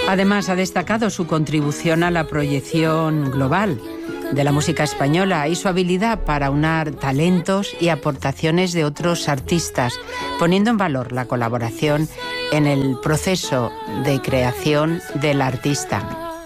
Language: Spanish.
Además, ha destacado su contribución a la proyección global de la música española y su habilidad para aunar talentos y aportaciones de otros artistas, poniendo en valor la colaboración en el proceso de creación del artista.